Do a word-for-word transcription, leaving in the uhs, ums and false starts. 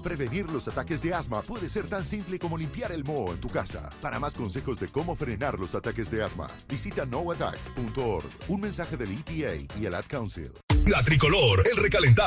Prevenir los ataques de asma puede ser tan simple como limpiar el moho en tu casa. Para más consejos de cómo frenar los ataques de asma, visita no attacks punto org. Un mensaje del E P A y el Ad Council. La Tricolor, el recalentado.